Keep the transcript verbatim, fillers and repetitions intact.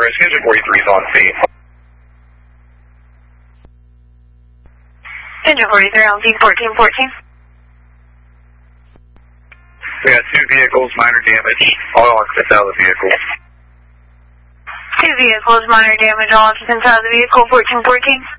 service. Engine forty-three is on scene. Engine forty-three on scene, fourteen fourteen. We got two vehicles, minor damage. All occupants out of the vehicle. Two vehicles, minor damage, all occupants out of the vehicle, fourteen fourteen.